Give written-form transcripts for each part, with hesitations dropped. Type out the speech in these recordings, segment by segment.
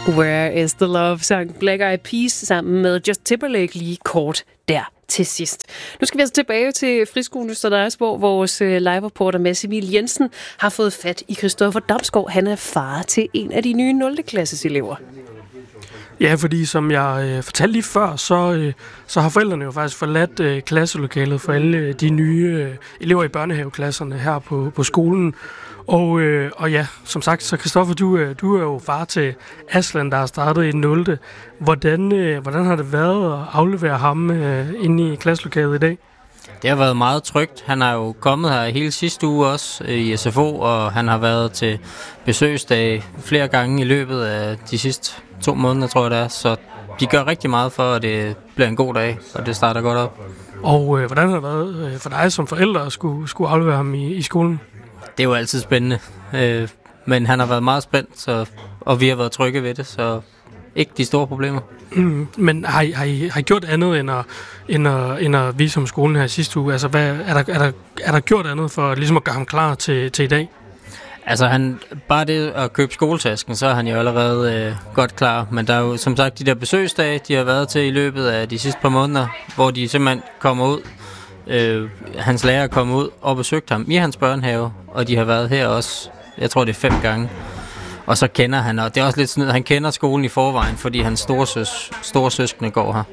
Where is the Love sang Black Eyed Peas sammen med Justin Timberlake lige kort der til sidst. Nu skal vi altså tilbage til Friskolen Øster, hvor vores live-reporter Mads Emil Jensen har fået fat i Christoffer Damsgaard. Han er far til en af de nye 0. klasses elever. Ja, fordi som jeg fortalte lige før, så har forældrene jo faktisk forladt klasselokalet for alle de nye elever i børnehaveklasserne her på skolen. Og ja, som sagt, så Christoffer, du er jo far til Aslan, der har startet i 0. Hvordan har det været at aflevere ham inde i klasselokalet i dag? Det har været meget trygt. Han er jo kommet her hele sidste uge også i SFO, og han har været til besøgsdag flere gange i løbet af de sidste 2 måneder, tror jeg det er. Så de gør rigtig meget for, at det bliver en god dag, og det starter godt op. Og hvordan har det været for dig som forælder at skulle aflevere ham i skolen? Det er jo altid spændende, men han har været meget spændt, og vi har været trygge ved det, så ikke de store problemer. Men har I gjort andet end at vise om skolen her sidste uge? Altså, er der gjort andet for ligesom at gøre ham klar til i dag? Altså, bare det at købe skoletasken, så er han jo allerede godt klar. Men der er jo som sagt de der besøgsdage, de har været til i løbet af de sidste par måneder, hvor de simpelthen kommer ud. Hans lærer kommer ud og besøgte ham i hans børnehave, og de har været her også, jeg tror det er 5 gange. Og så kender han, og det er også lidt sådan, han kender skolen i forvejen, fordi hans store søskende går her.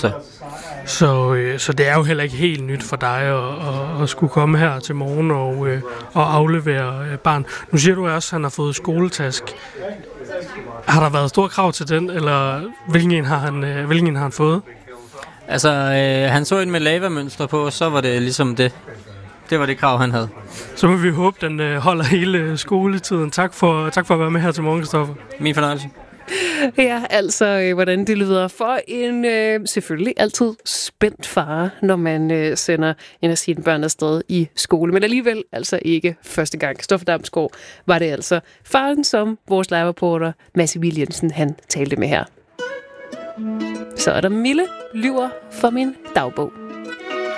Så det er jo heller ikke helt nyt for dig at skulle komme her til morgen og aflevere barn. Nu siger du også, at han har fået skoletask. Har der været store krav til den, eller hvilken en har han fået? Altså, han så en med lavamønster på, så var det ligesom det. Det var det krav, han havde. Så må vi håbe, den holder hele skoletiden. Tak for at være med her til morgen, Christoffer. Min fornøjelse. Ja, altså, hvordan det lyder for en selvfølgelig altid spændt far, når man sender en af sine børn afsted i skole. Men alligevel altså ikke første gang. Christoffer Damsgaard var det altså faren, som vores live-reporter Mads Emil Jensen, han talte med her. Så er der Mille lyver for min dagbog.